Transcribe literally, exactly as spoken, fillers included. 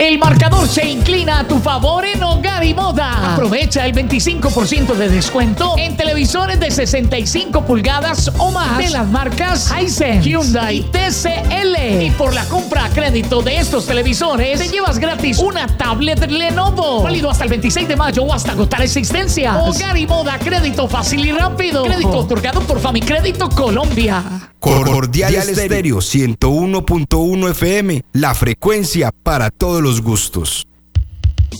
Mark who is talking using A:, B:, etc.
A: El marcador se inclina a tu favor en Hogar y Moda. Aprovecha el veinticinco por ciento de descuento en televisores de sesenta y cinco pulgadas o más de las marcas Hisense, Hyundai y T C L. Y por la compra a crédito de estos televisores, te llevas gratis una tablet Lenovo. Válido hasta el veintiséis de mayo o hasta agotar existencias. Hogar y Moda, crédito fácil y rápido. Crédito otorgado por Famicrédito Colombia.
B: Cordial Estéreo ciento uno punto uno F M, la frecuencia para todos los gustos.